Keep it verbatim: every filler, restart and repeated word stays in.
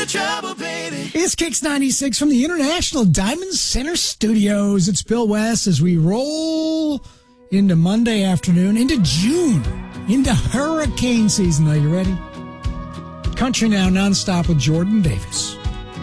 trouble, baby. It's Kicks ninety-six from the International Diamond Center Studios. It's Bill West as we roll into Monday afternoon, into June, into hurricane season. Are you ready? Country Now nonstop with Jordan Davis.